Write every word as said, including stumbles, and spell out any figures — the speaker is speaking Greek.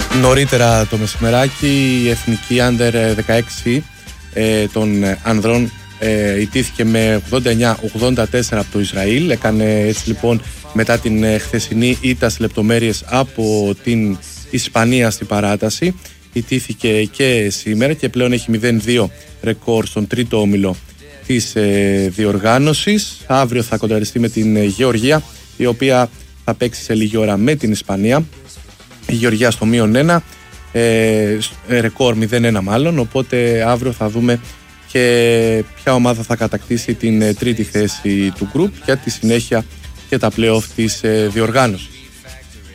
Νωρίτερα το μεσημεράκι η εθνική Άντερ δεκαέξι ε, των ανδρών ε, ιτήθηκε με ογδόντα εννιά ογδόντα τέσσερα από το Ισραήλ. Έκανε έτσι λοιπόν μετά την ε, χθεσινή ήττα σε λεπτομέρειες από την Ισπανία στην παράταση. Ιτήθηκε και σήμερα και πλέον έχει μηδέν δύο ρεκόρ στον τρίτο όμιλο της ε, διοργάνωσης. Αύριο θα κοντραριστεί με την ε, Γεωργία, η οποία θα παίξει σε λίγη ώρα με την Ισπανία. Η Γεωργία στο μείον ένα, ε, ρεκόρ μηδέν ένα μάλλον, οπότε αύριο θα δούμε και ποια ομάδα θα κατακτήσει την ε, τρίτη θέση του γκρουπ για τη συνέχεια και τα play-off της ε, διοργάνωσης.